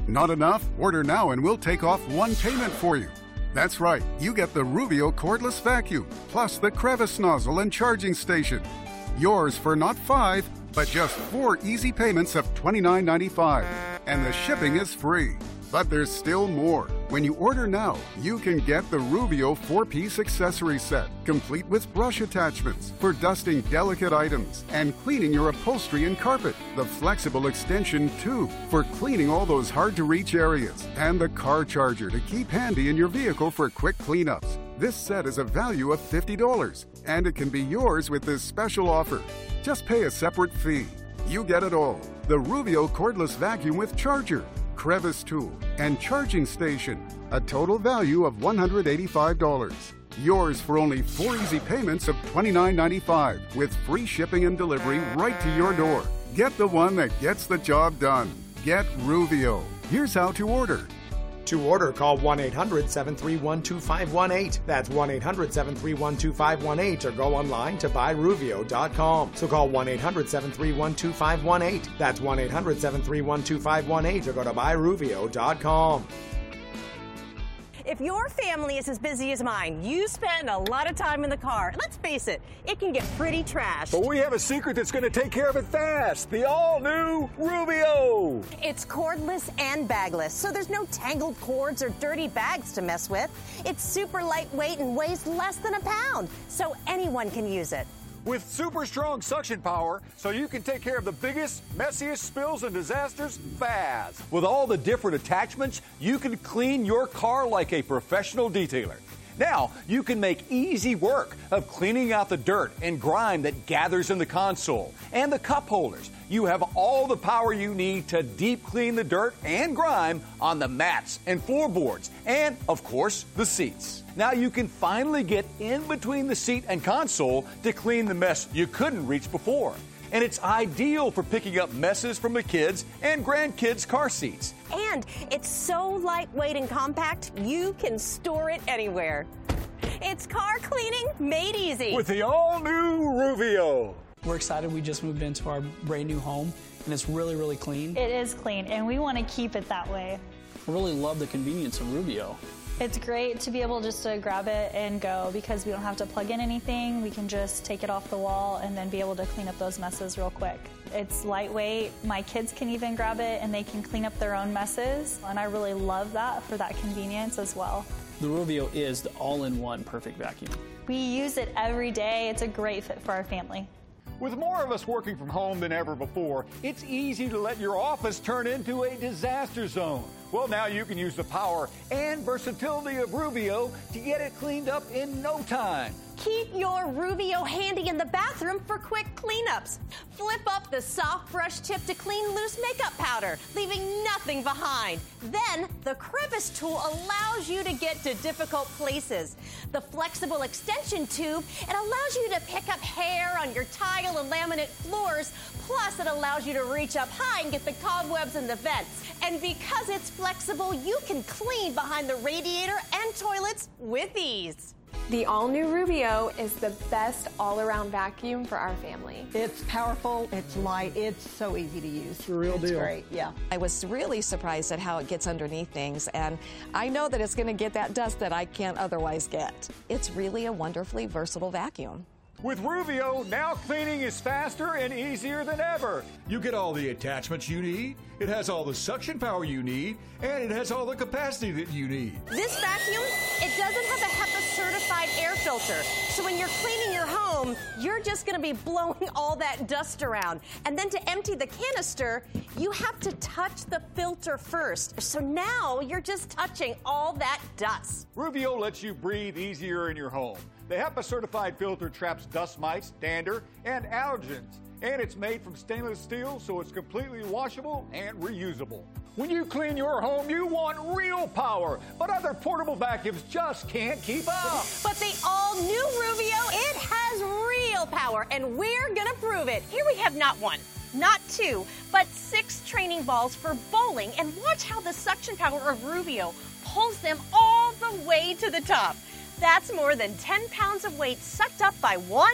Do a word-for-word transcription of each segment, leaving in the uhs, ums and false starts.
Not enough? Order now and we'll take off one payment for you. That's right, you get the Ruvio cordless vacuum, plus the crevice nozzle and charging station. Yours for not five, but just four easy payments of twenty-nine ninety-five. And the shipping is free. But there's still more. When you order now, you can get the Ruvio four-piece accessory set, complete with brush attachments for dusting delicate items and cleaning your upholstery and carpet, the flexible extension tube for cleaning all those hard-to-reach areas, and the car charger to keep handy in your vehicle for quick cleanups. This set is a value of fifty dollars, and it can be yours with this special offer. Just pay a separate fee. You get it all. The Ruvio cordless vacuum with charger, crevice tool, and charging station. A total value of one hundred eighty-five dollars. Yours for only four easy payments of twenty-nine ninety-five with free shipping and delivery right to your door. Get the one that gets the job done. Get Ruvio. Here's how to order. To order, call one eight hundred, seven three one, two five one eight. That's one eight hundred, seven three one, two five one eight, or go online to buy ruvio dot com. So call one eight hundred, seven three one, two five one eight. That's one eight hundred, seven three one, two five one eight, or go to buy ruvio dot com. If your family is as busy as mine, you spend a lot of time in the car. Let's face it, it can get pretty trashed. But we have a secret that's going to take care of it fast. The all-new Ruvio. It's cordless and bagless, so there's no tangled cords or dirty bags to mess with. It's super lightweight and weighs less than a pound, so anyone can use it. With super strong suction power, so you can take care of the biggest, messiest spills and disasters fast. With all the different attachments, you can clean your car like a professional detailer. Now, you can make easy work of cleaning out the dirt and grime that gathers in the console and the cup holders. You have all the power you need to deep clean the dirt and grime on the mats and floorboards and, of course, the seats. Now you can finally get in between the seat and console to clean the mess you couldn't reach before. And it's ideal for picking up messes from the kids' and grandkids' car seats. And it's so lightweight and compact, you can store it anywhere. It's car cleaning made easy. With the all-new Ruvio. We're excited. We just moved into our brand new home, and it's really, really clean. It is clean, and we want to keep it that way. I really love the convenience of Ruvio. It's great to be able just to grab it and go because we don't have to plug in anything. We can just take it off the wall and then be able to clean up those messes real quick. It's lightweight. My kids can even grab it and they can clean up their own messes. And I really love that for that convenience as well. The Ruvio is the all-in-one perfect vacuum. We use it every day. It's a great fit for our family. With more of us working from home than ever before, it's easy to let your office turn into a disaster zone. Well, now you can use the power and versatility of Ruvio to get it cleaned up in no time. Keep your Ruvio handy in the bathroom for quick cleanups. Flip up the soft brush tip to clean loose makeup powder, leaving nothing behind. Then, the crevice tool allows you to get to difficult places. The flexible extension tube, it allows you to pick up hair on your tile and laminate floors. Plus, it allows you to reach up high and get the cobwebs and the vents. And because it's flexible, you can clean behind the radiator and toilets with ease. The all-new Ruvio is the best all-around vacuum for our family. It's powerful, it's light, it's so easy to use. It's a real it's deal. Great, yeah. I was really surprised at how it gets underneath things, and I know that it's going to get that dust that I can't otherwise get. It's really a wonderfully versatile vacuum. With Ruvio, now cleaning is faster and easier than ever. You get all the attachments you need, it has all the suction power you need, and it has all the capacity that you need. This vacuum, it doesn't have a HEPA certified air filter. So when you're cleaning your home, you're just going to be blowing all that dust around. And then to empty the canister, you have to touch the filter first. So now you're just touching all that dust. Ruvio lets you breathe easier in your home. The HEPA certified filter traps dust mites, dander, and allergens. And it's made from stainless steel, so it's completely washable and reusable. When you clean your home, you want real power, but other portable vacuums just can't keep up. But the all-new Ruvio, it has real power, and we're gonna prove it. Here we have not one, not two, but six training balls for bowling, and watch how the suction power of Ruvio pulls them all the way to the top. That's more than ten pounds of weight sucked up by one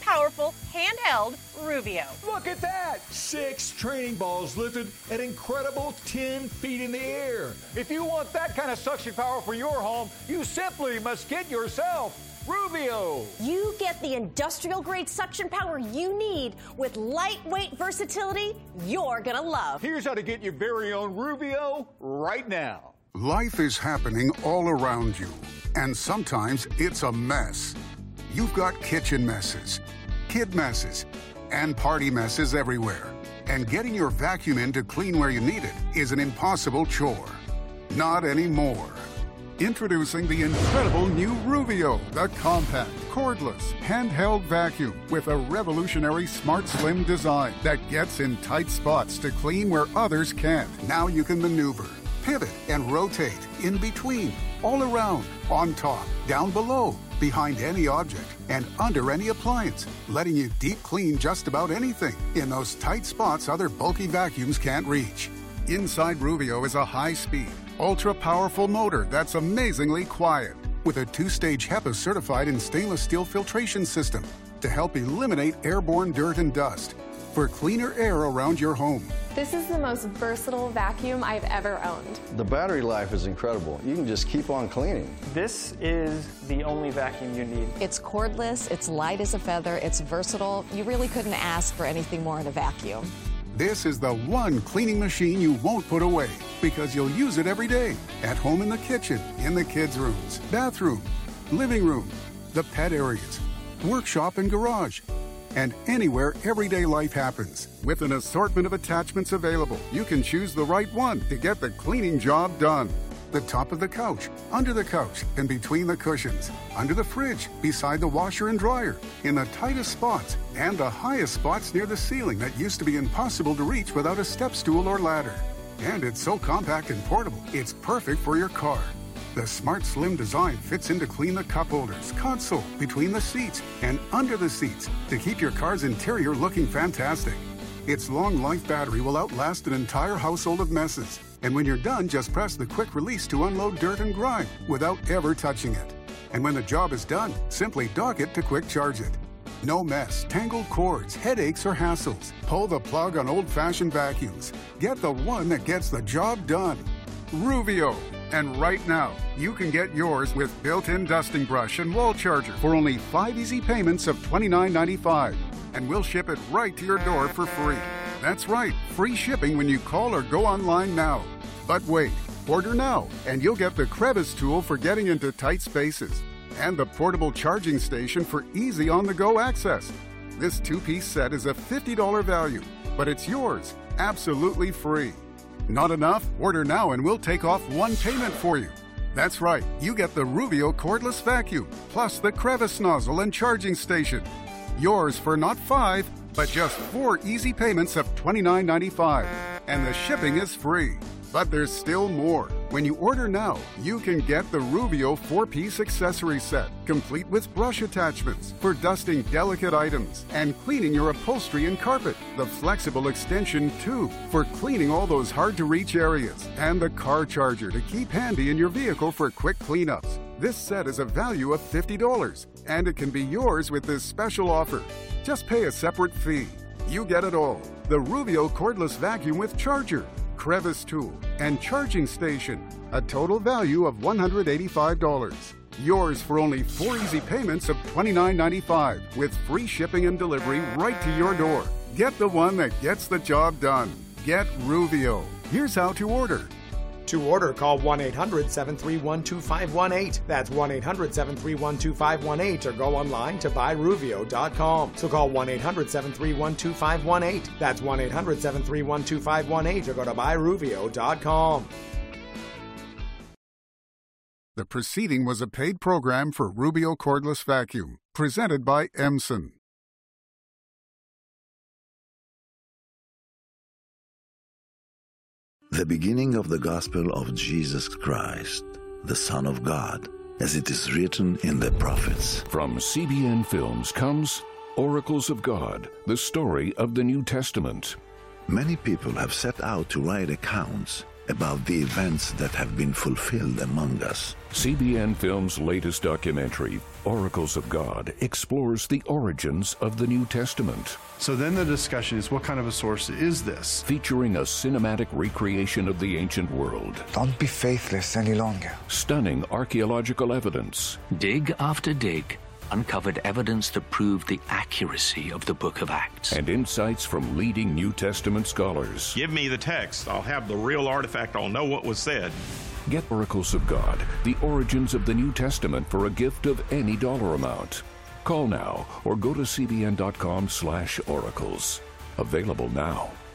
powerful handheld Ruvio. Look at that! Six training balls lifted at incredible ten feet in the air. If you want that kind of suction power for your home, you simply must get yourself Ruvio. You get the industrial-grade suction power you need with lightweight versatility you're gonna love. Here's how to get your very own Ruvio right now. Life is happening all around you, and sometimes it's a mess. You've got kitchen messes, kid messes, and party messes everywhere. And getting your vacuum in to clean where you need it is an impossible chore. Not anymore. Introducing the incredible new Ruvio, the compact, cordless, handheld vacuum with a revolutionary smart slim design that gets in tight spots to clean where others can't. Now you can maneuver, pivot, and rotate in between, all around, on top, down below, behind any object, and under any appliance, letting you deep clean just about anything in those tight spots other bulky vacuums can't reach. Inside Ruvio is a high-speed, ultra-powerful motor that's amazingly quiet, with a two-stage HEPA-certified and stainless steel filtration system to help eliminate airborne dirt and dust for cleaner air around your home. This is the most versatile vacuum I've ever owned. The battery life is incredible. You can just keep on cleaning. This is the only vacuum you need. It's cordless, it's light as a feather, it's versatile. You really couldn't ask for anything more in a vacuum. This is the one cleaning machine you won't put away because you'll use it every day. At home, in the kitchen, in the kids' rooms, bathroom, living room, the pet areas, workshop and garage, and anywhere everyday life happens. With an assortment of attachments available, you can choose the right one to get the cleaning job done. The top of the couch, under the couch, and between the cushions, under the fridge, beside the washer and dryer, in the tightest spots, and the highest spots near the ceiling that used to be impossible to reach without a step stool or ladder. And it's so compact and portable, it's perfect for your car. The smart slim design fits in to clean the cup holders, console, between the seats, and under the seats to keep your car's interior looking fantastic. Its long life battery will outlast an entire household of messes. And when you're done, just press the quick release to unload dirt and grime without ever touching it. And when the job is done, simply dock it to quick charge it. No mess, tangled cords, headaches, or hassles. Pull the plug on old-fashioned vacuums. Get the one that gets the job done. Ruvio. And right now, you can get yours with built-in dusting brush and wall charger for only five easy payments of twenty-nine ninety-five. And we'll ship it right to your door for free. That's right, free shipping when you call or go online now. But wait, order now, and you'll get the crevice tool for getting into tight spaces, and the portable charging station for easy on-the-go access. This two-piece set is a fifty dollars value, but it's yours, absolutely free. Not enough? Order now and we'll take off one payment for you. That's right, you get the Ruvio cordless vacuum, plus the crevice nozzle and charging station. Yours for not five, but just four easy payments of twenty-nine ninety-five. And the shipping is free. But there's still more. When you order now, you can get the Ruvio four-piece accessory set, complete with brush attachments for dusting delicate items and cleaning your upholstery and carpet, the flexible extension tube for cleaning all those hard-to-reach areas, and the car charger to keep handy in your vehicle for quick cleanups. This set is a value of fifty dollars, and it can be yours with this special offer. Just pay a separate fee. You get it all. The Ruvio cordless vacuum with charger, crevice tool, and charging station. A total value of one hundred eighty-five dollars. Yours for only four easy payments of twenty-nine ninety-five with free shipping and delivery right to your door. Get the one that gets the job done. Get Ruvio. Here's how to order. To order, call one eight hundred, seven three one, two five one eight. That's one eight hundred, seven three one, two five one eight, or go online to buy ruvio dot com. So call one eight hundred, seven three one, two five one eight. That's one eight hundred, seven three one, two five one eight, or go to buy ruvio dot com. The preceding was a paid program for Ruvio cordless vacuum, presented by Emson. The beginning of the gospel of Jesus Christ, the Son of God, as it is written in the prophets. From C B N Films comes Oracles of God, the story of the New Testament. Many people have set out to write accounts about the events that have been fulfilled among us. C B N Films' latest documentary, Oracles of God, explores the origins of the New Testament. So then the discussion is, what kind of a source is this? Featuring a cinematic recreation of the ancient world. Don't be faithless any longer. Stunning archaeological evidence. Dig after dig uncovered evidence that proved the accuracy of the Book of Acts. And insights from leading New Testament scholars. Give me the text. I'll have the real artifact. I'll know what was said. Get Oracles of God, the origins of the New Testament, for a gift of any dollar amount. Call now or go to cbn.com slash oracles. Available now.